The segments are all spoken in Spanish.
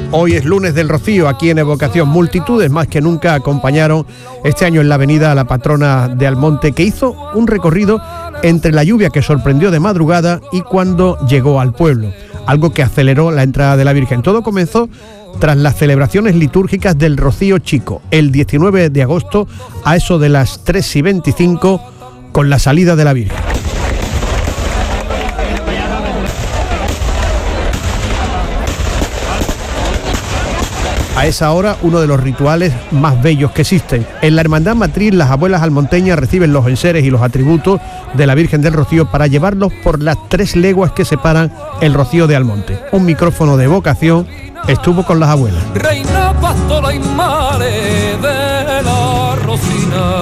Hoy es lunes del Rocío, aquí en Evocación. Multitudes más que nunca acompañaron este año en la avenida a la patrona de Almonte, que hizo un recorrido entre la lluvia que sorprendió de madrugada y cuando llegó al pueblo, algo que aceleró la entrada de la Virgen. Todo comenzó tras las celebraciones litúrgicas del Rocío Chico, el 19 de agosto, a eso de las 3:25, con la salida de la Virgen. A esa hora, uno de los rituales más bellos que existen. En la Hermandad Matriz, las abuelas almonteñas reciben los enseres y los atributos de la Virgen del Rocío para llevarlos por las 3 leguas que separan el Rocío de Almonte. Un micrófono de Evocación estuvo con las abuelas. Reina, pastora y madre de la Rosina.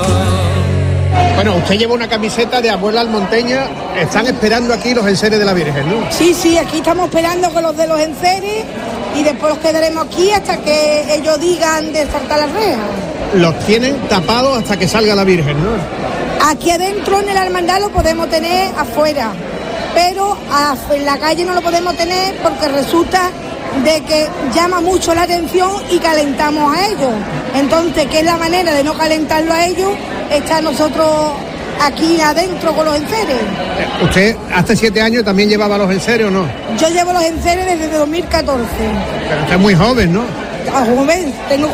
Bueno, usted lleva una camiseta de abuela almonteña. Están esperando aquí los enseres de la Virgen, ¿no? Sí, aquí estamos esperando con los de los enseres y después los quedaremos aquí hasta que ellos digan de saltar las rejas. Los tienen tapados hasta que salga la Virgen, ¿no? Aquí adentro en el hermandad lo podemos tener afuera, pero en la calle no lo podemos tener porque resulta de que llama mucho la atención y calentamos a ellos. Entonces, ¿qué es la manera de no calentarlo a ellos? Está nosotros aquí adentro con los enseres. ¿Usted hace 7 años también llevaba los enseres o no? Yo llevo los enseres desde 2014. Pero usted es muy joven, ¿no? Joven, tengo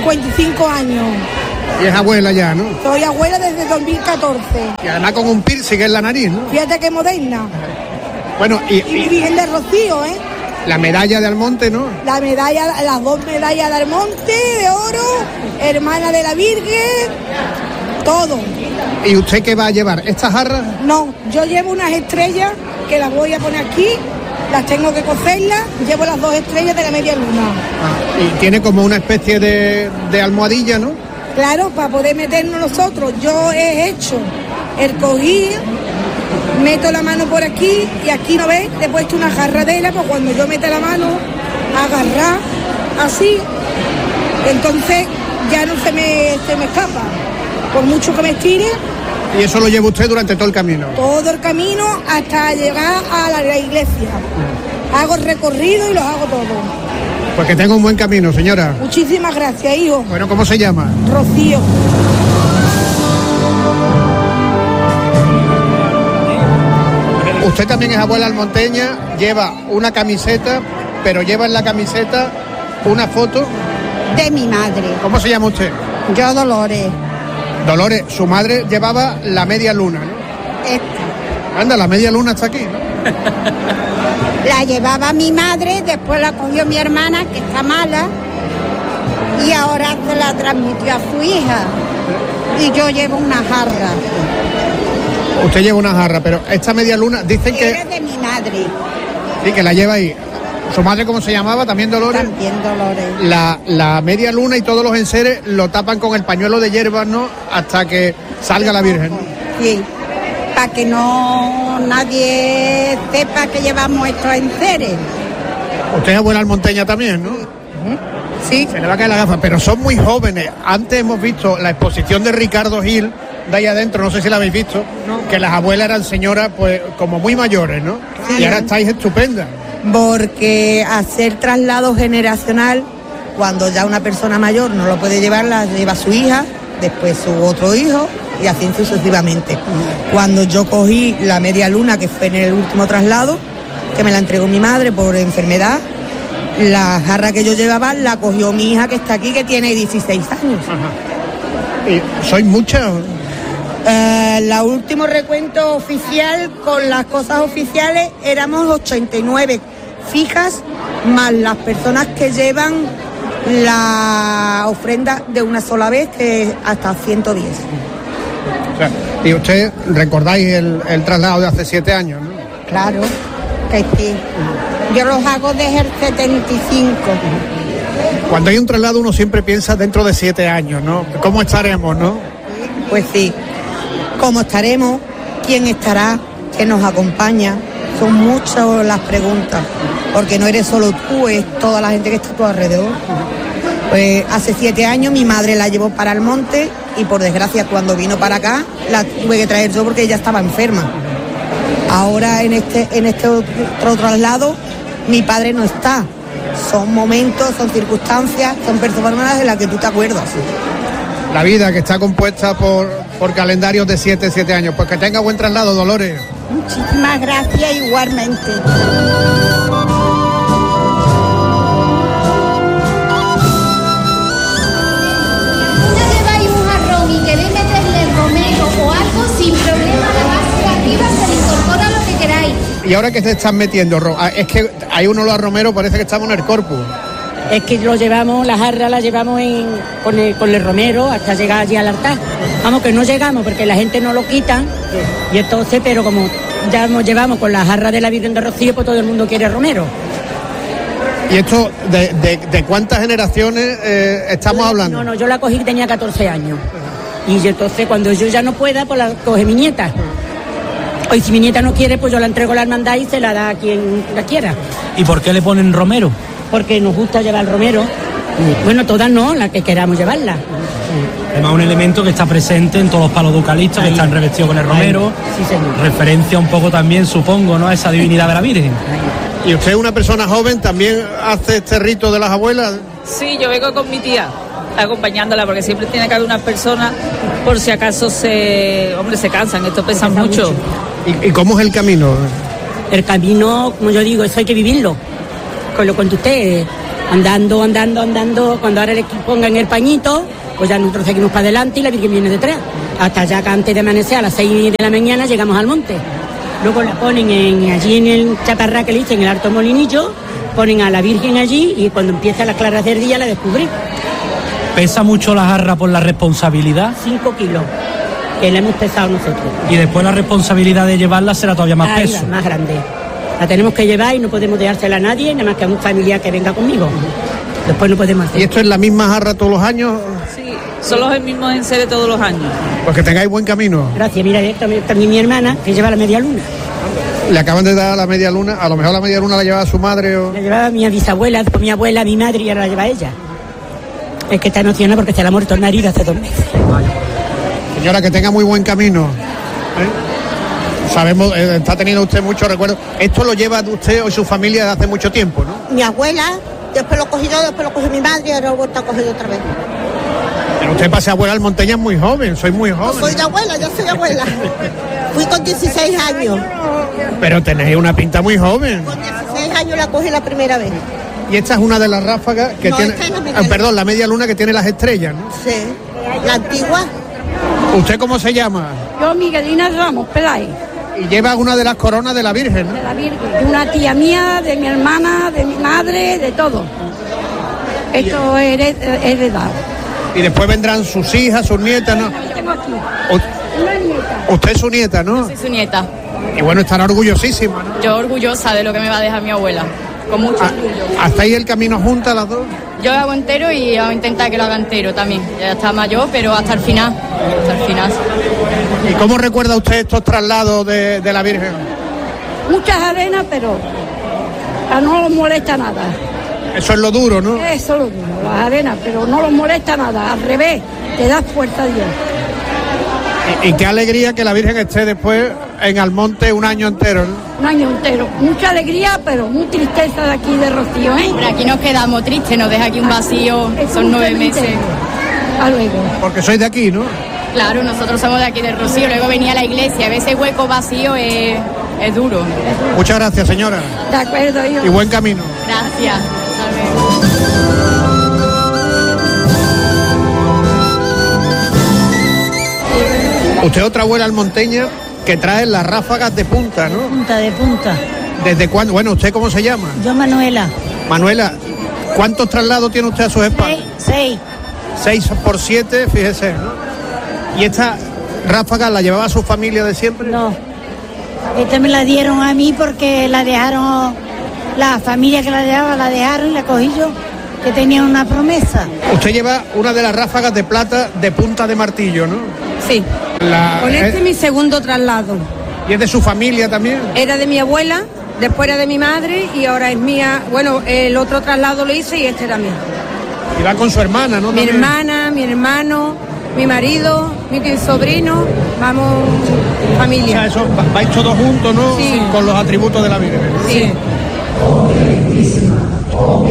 55 años. Y es abuela ya, ¿no? Soy abuela desde 2014. Y además con un piercing en la nariz, ¿no? Fíjate qué moderna. Bueno, y Virgen de Rocío, ¿eh? La medalla de Almonte, ¿no? La medalla, las 2 medallas de Almonte, de oro, hermana de la Virgen, todo. ¿Y usted qué va a llevar? ¿Estas jarras? No, yo llevo unas estrellas que las voy a poner aquí, las tengo que coserlas, llevo las 2 estrellas de la media luna. Y tiene como una especie de almohadilla, ¿no? Claro, para poder meternos nosotros. Yo he hecho el cojín, meto la mano por aquí y aquí, ¿no ves? Le he puesto una jarradera, pues cuando yo meta la mano, agarrar así, entonces ya no se me escapa. Por mucho que me estire. ¿Y eso lo lleva usted durante todo el camino? Todo el camino hasta llegar a la iglesia. Hago el recorrido y los hago todos. Pues que tenga un buen camino, señora. Muchísimas gracias, hijo. Bueno, ¿cómo se llama? Rocío. Usted también es abuela almonteña, lleva una camiseta, pero lleva en la camiseta una foto de mi madre. ¿Cómo se llama usted? Yo, Dolores. Dolores, su madre llevaba la media luna, ¿no? Esta. Anda, la media luna está aquí, ¿no? La llevaba mi madre, después la cogió mi hermana, que está mala, y ahora se la transmitió a su hija. Y yo llevo una jarra. Usted lleva una jarra, pero esta media luna, dicen que... Era de mi madre. Sí, que la lleva ahí. ¿Su madre cómo se llamaba? ¿También Dolores? También Dolores. La media luna y todos los enseres lo tapan con el pañuelo de hierbas, ¿no? Hasta que salga la Virgen. Sí, para que no nadie sepa que llevamos estos enseres. Usted es abuela almonteña también, ¿no? Sí. Se le va a caer la gafa, pero son muy jóvenes. Antes hemos visto la exposición de Ricardo Gil, de ahí adentro, no sé si la habéis visto, ¿no? Que las abuelas eran señoras, pues, como muy mayores, ¿no? Sí. Y ahora estáis estupendas. Porque hacer traslado generacional, cuando ya una persona mayor no lo puede llevar, la lleva su hija, después su otro hijo y así sucesivamente. Cuando yo cogí la media luna, que fue en el último traslado, que me la entregó mi madre por enfermedad, la jarra que yo llevaba la cogió mi hija, que está aquí, que tiene 16 años. Ajá. ¿Y sois muchas? La último recuento oficial con las cosas oficiales éramos 89 fijas, más las personas que llevan la ofrenda de una sola vez, que hasta 110. O sea, y usted recordáis el traslado de hace 7 años, ¿no? Claro, que sí. Yo los hago desde el 75. Cuando hay un traslado uno siempre piensa dentro de 7 años, ¿no? ¿Cómo estaremos, no? Pues sí. ¿Cómo estaremos? ¿Quién estará? ¿Quién nos acompaña? Son muchas las preguntas, porque no eres solo tú, es toda la gente que está a tu alrededor. Pues hace 7 años mi madre la llevó para Almonte y por desgracia cuando vino para acá la tuve que traer yo porque ella estaba enferma. Ahora en este otro traslado mi padre no está son momentos, son circunstancias, son personas de las que tú te acuerdas. La vida que está compuesta por calendarios de 7 años. Pues que tenga buen traslado, Dolores. Muchísimas gracias igualmente. Lleváis un jarrón y queréis meterle romero o algo, sin problema, la base arriba se le incorpora lo que queráis. ¿Y ahora qué te están metiendo? Es que hay uno los romeros, parece que estamos en el Corpus. Es que lo llevamos, la jarra la llevamos con el romero hasta llegar allí al altar. Vamos, que no llegamos porque la gente no lo quita. Y entonces, pero como ya nos llevamos con la jarra de la Virgen de Rocío, pues todo el mundo quiere romero. ¿Y esto de cuántas generaciones estamos hablando? No, yo la cogí que tenía 14 años. Y entonces cuando yo ya no pueda, pues la coge mi nieta. Y si mi nieta no quiere, pues yo la entrego a la hermandad y se la da a quien la quiera. ¿Y por qué le ponen romero? Porque nos gusta llevar el romero. Bueno, todas no, las que queramos llevarla. Además, un elemento que está presente en todos los palos ducalistas, que están revestidos con el romero. Sí, señor. Referencia un poco también, supongo, ¿no?, a esa divinidad de la Virgen. ¿Y usted, una persona joven, también hace este rito de las abuelas? Sí, yo vengo con mi tía, acompañándola, porque siempre tiene que haber unas personas, por si acaso se cansan, esto pesa mucho. ¿Y cómo es el camino? El camino, como yo digo, eso hay que vivirlo. Con lo cuento usted, andando, cuando ahora le pongan el pañito, pues ya nosotros seguimos para adelante y la Virgen viene detrás. Hasta ya que antes de amanecer, a las 6 de la mañana, llegamos al monte. Luego la ponen allí en el chaparrá que le dicen, en el Alto Molinillo, ponen a la Virgen allí y cuando empieza las claras del día la descubrí. ¿Pesa mucho la jarra por la responsabilidad? 5 kilos, que la hemos pesado nosotros. Y después la responsabilidad de llevarla será todavía más Ahí peso. va, más grande. La tenemos que llevar y no podemos dejársela a nadie, nada más que a un familiar que venga conmigo. Después no podemos hacer. ¿Y esto es la misma jarra todos los años? Sí, son los mismos enseres todos los años. Pues que tengáis buen camino. Gracias, mira, también mi hermana, que lleva la media luna. Le acaban de dar la media luna, a lo mejor la media luna la llevaba su madre o... La llevaba mi bisabuela, después mi abuela, mi madre y ahora la lleva ella. Es que está emocionada porque se le ha muerto el marido hace 2 meses. Señora, que tenga muy buen camino. Sabemos, está teniendo usted muchos recuerdos. Esto lo lleva usted o su familia desde hace mucho tiempo, ¿no? Mi abuela, después lo cogí yo, después lo cogió mi madre y ahora lo he vuelto a coger otra vez. Pero usted pasa abuela al Monteña muy joven, soy muy joven. Yo soy de abuela, yo soy abuela. Fui con 16 años. Pero tenéis una pinta muy joven. Con 16 años la cogí la primera vez. Y esta es una de las ráfagas que No, tiene... esta es la media luna. Perdón, la media luna que tiene las estrellas, ¿no? Sí, la antigua. ¿Usted cómo se llama? Yo, Miguelina Ramos Peláez, Y lleva una de las coronas de la Virgen, ¿no? de la Virgen, de una tía mía, de mi hermana, de mi madre, de todo. Esto es heredado. Y después vendrán sus hijas, sus nietas, ¿no? Yo tengo aquí U- una nieta. Usted es su nieta, ¿no? Soy su nieta. Y bueno, estará orgullosísima, ¿no? Yo orgullosa de lo que me va a dejar mi abuela. Con mucho orgullo. ¿Hasta ahí el camino juntas las dos? Yo lo hago entero y voy a intentar que lo haga entero también. Ya está mayor, pero hasta el final. Hasta el final. ¿Y cómo recuerda usted estos traslados de la Virgen? Muchas arenas, pero no los molesta nada. Eso es lo duro, ¿no? Eso es lo duro, las arenas, pero no los molesta nada. Al revés, te das fuerza a Dios. Y qué alegría que la Virgen esté después en Almonte un año entero, ¿no? Un año entero. Mucha alegría, pero muy tristeza de aquí de Rocío, ¿eh? Pero aquí nos quedamos tristes, nos deja aquí un vacío. Es Son un 9 tema meses. interno. Hasta luego. Porque sois de aquí, ¿no? Claro, nosotros somos de aquí de Rocío. Luego venía la iglesia. A veces hueco vacío es duro. Muchas gracias, señora. De acuerdo, hijo. Y buen camino. Gracias. Hasta luego. Usted otra abuela almonteña que trae las ráfagas de punta, ¿no? Punta de punta. ¿Desde cuándo? Bueno, ¿usted cómo se llama? Yo, Manuela. Manuela, ¿cuántos traslados tiene usted a sus espaldas? 6. 6 por 7, fíjese, ¿no? ¿Y esta ráfaga la llevaba su familia de siempre? No. Esta me la dieron a mí porque la dejaron, la familia que la llevaba la dejaron y la cogí yo, que tenía una promesa. Usted lleva una de las ráfagas de plata de punta de martillo, ¿no? Sí. Con este es mi segundo traslado. ¿Y es de su familia también? Era de mi abuela, después era de mi madre y ahora es mía. Bueno, el otro traslado lo hice y este también. Y va con su hermana, ¿no? Mi También. hermana, mi hermano, mi marido, mi sobrino, vamos O familia. sea, eso vais todos juntos, ¿no? Sí. Con los atributos de la Virgen. Sí.